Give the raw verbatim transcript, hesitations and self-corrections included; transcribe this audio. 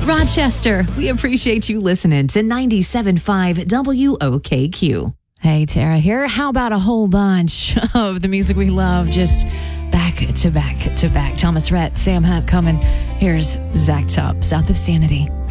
Rochester, we appreciate you listening to ninety-seven point five W O K Q. Hey, Tara here. How about a whole bunch of the music we love just back to back to back? Thomas Rhett, Sam Hunt coming. Here's Zach Top, South of Sanity.